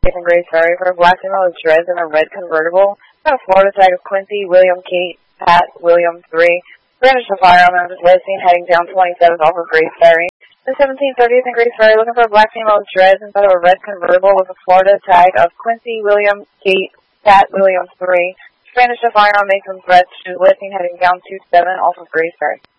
in Grace Ferry for a black female with dreads and a red convertible. Got a Florida tag of Quincy, William, Kate, Pat, William, 3. Brandished a firearm and was listing heading down 27th off of Grace Ferry. The 1730th in Grace Ferry looking for a black female with dreads inside of a red convertible with a Florida tag of Quincy, William, Kate, Pat, William, 3. Brandished a firearm, made some threats. She was listing heading down 27 off of Grace Ferry.